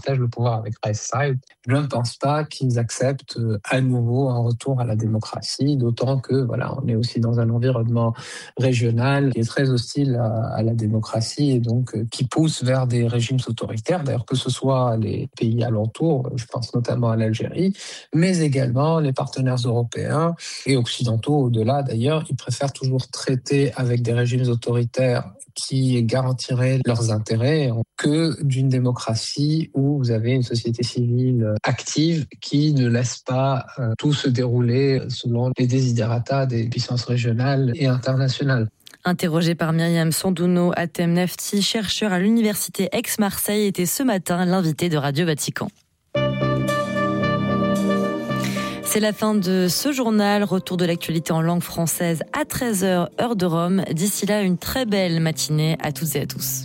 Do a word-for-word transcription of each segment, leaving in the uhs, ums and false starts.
partagent le pouvoir avec Rechtside, je ne pense pas qu'ils acceptent à nouveau un retour à la démocratie, d'autant que voilà, on est aussi dans un environnement régional qui est très hostile à, à la démocratie et donc euh, qui pousse vers des régimes autoritaires, d'ailleurs que ce soit les pays alentours, je pense notamment à l'Algérie, mais également les partenaires européens et occidentaux au-delà d'ailleurs, ils préfèrent toujours traiter avec des régimes autoritaires qui garantiraient leurs intérêts que d'une démocratie où vous avez une société civile active qui ne laisse pas euh, tout se dérouler selon les desiderata des puissances régionales et internationales. Interrogé par Myriam Sandouno, Hatem Nafti, chercheur à l'université Aix-Marseille, était ce matin l'invité de Radio Vatican. C'est la fin de ce journal. Retour de l'actualité en langue française à treize heures, heure de Rome. D'ici là, une très belle matinée à toutes et à tous.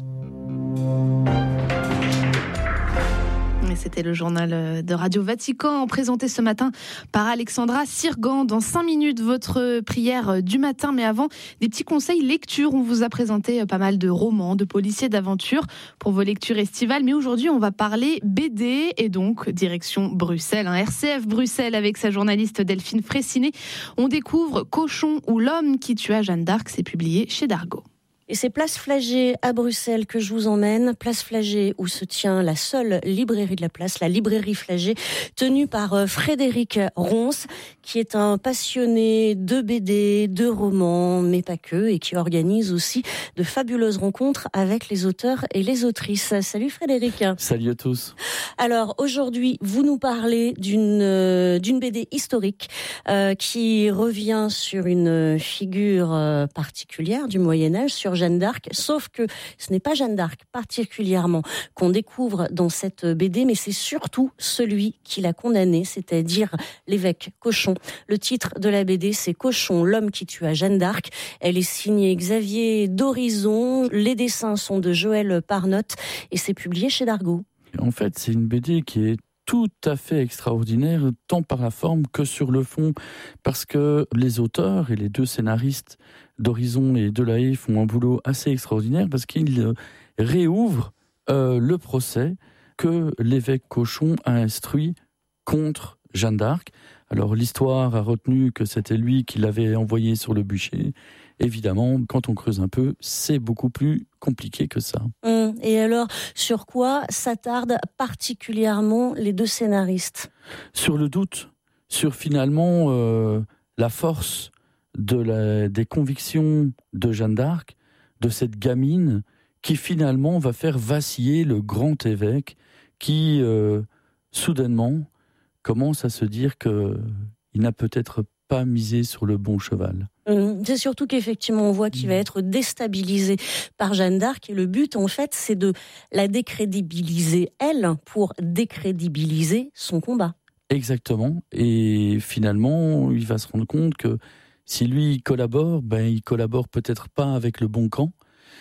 C'était le journal de Radio Vatican, présenté ce matin par Alexandra Sirgan. Dans cinq minutes, votre prière du matin. Mais avant, des petits conseils lecture. On vous a présenté pas mal de romans, de policiers, d'aventures pour vos lectures estivales. Mais aujourd'hui, on va parler B D et donc direction Bruxelles. Hein. R C F Bruxelles avec sa journaliste Delphine Fraissinet. On découvre Cochon ou l'homme qui tua Jeanne d'Arc. C'est publié chez Dargaud. Et c'est Place Flagey à Bruxelles que je vous emmène. Place Flagey où se tient la seule librairie de la place, la librairie Flagey, tenue par Frédéric Ronce, qui est un passionné de B D, de romans, mais pas que, et qui organise aussi de fabuleuses rencontres avec les auteurs et les autrices. Salut Frédéric. Salut à tous. Alors aujourd'hui, vous nous parlez d'une, euh, d'une B D historique euh, qui revient sur une figure euh, particulière du Moyen-Âge, sur Jeanne d'Arc, sauf que ce n'est pas Jeanne d'Arc particulièrement qu'on découvre dans cette B D, mais c'est surtout celui qui l'a condamnée, c'est-à-dire l'évêque Cochon. Le titre de la B D, c'est Cochon, l'homme qui tua Jeanne d'Arc. Elle est signée Xavier d'Horizon, les dessins sont de Joël Parnotte et c'est publié chez Dargaud. En fait, c'est une B D qui est tout à fait extraordinaire, tant par la forme que sur le fond, parce que les auteurs et les deux scénaristes d'Horizon et de La Haye font un boulot assez extraordinaire, parce qu'ils réouvrent euh, le procès que l'évêque Cochon a instruit contre Jeanne d'Arc. Alors l'histoire a retenu que c'était lui qui l'avait envoyé sur le bûcher. Évidemment, quand on creuse un peu, c'est beaucoup plus compliqué que ça. Hum, et alors, sur quoi s'attardent particulièrement les deux scénaristes ? Sur le doute, sur finalement euh, la force de la, des convictions de Jeanne d'Arc, de cette gamine qui finalement va faire vaciller le grand évêque qui, euh, soudainement, commence à se dire qu'il n'a peut-être pas misé sur le bon cheval. C'est surtout qu'effectivement on voit qu'il va être déstabilisé par Jeanne d'Arc et le but en fait c'est de la décrédibiliser elle pour décrédibiliser son combat. Exactement, et finalement il va se rendre compte que si lui il collabore, ben il collabore peut-être pas avec le bon camp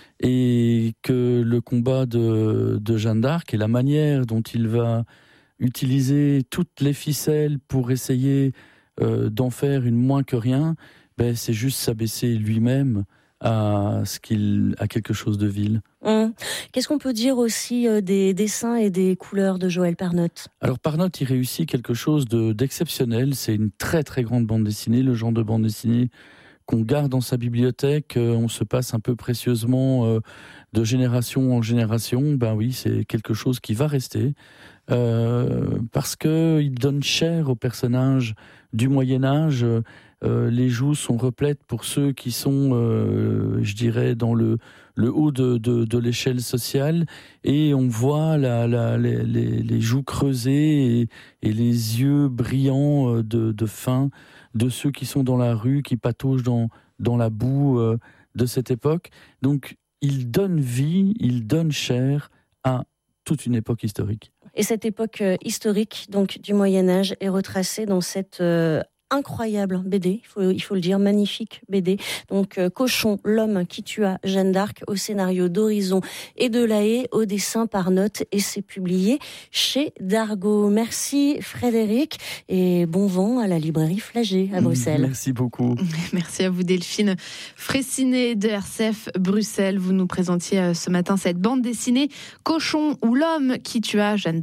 et que le combat de, de Jeanne d'Arc et la manière dont il va utiliser toutes les ficelles pour essayer euh, d'en faire une moins que rien, ben, c'est juste s'abaisser lui-même à, ce qu'il, à quelque chose de vil. Hum. Qu'est-ce qu'on peut dire aussi euh, des dessins et des couleurs de Joël Parnotte ? Alors Parnotte, il réussit quelque chose de, d'exceptionnel. C'est une très très grande bande dessinée, le genre de bande dessinée qu'on garde dans sa bibliothèque. Euh, on se passe un peu précieusement euh, de génération en génération. Ben oui, c'est quelque chose qui va rester. Euh, parce qu'il donne chair aux personnages du Moyen-Âge. Euh, les joues sont replètes pour ceux qui sont, euh, je dirais, dans le, le haut de, de, de l'échelle sociale. Et on voit la, la, les, les, les joues creusées et, et les yeux brillants de, de faim de ceux qui sont dans la rue, qui pataugent dans, dans la boue euh, de cette époque. Donc, il donne vie, il donne chair à toute une époque historique. Et cette époque euh, historique donc du Moyen-Âge est retracée dans cette euh, incroyable B D, il faut, il faut le dire, magnifique B D. Donc euh, Cochon, l'homme qui tua Jeanne d'Arc, au scénario d'Horizon et de La Haye, au dessin Parnotte, et c'est publié chez Dargaud. Merci Frédéric et bon vent à la librairie Flagey à Bruxelles. Merci beaucoup. Merci à vous Delphine Fraissinet de R C F Bruxelles. Vous nous présentiez ce matin cette bande dessinée Cochon ou l'homme qui tua Jeanne d'Arc.